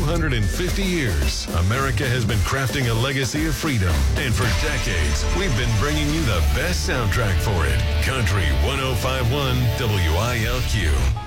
250 years, America has been crafting a legacy of freedom. And for decades, we've been bringing you the best soundtrack for it. Country 105.1 WILQ.